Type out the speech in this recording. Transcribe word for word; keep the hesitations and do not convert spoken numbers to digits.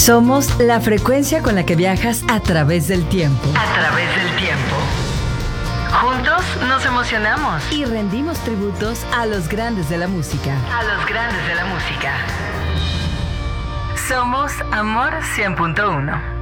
Somos la frecuencia con la que viajas a través del tiempo. A través del tiempo. Juntos nos emocionamos. Y rendimos tributos a los grandes de la música. A los grandes de la música. Somos Amor cien punto uno.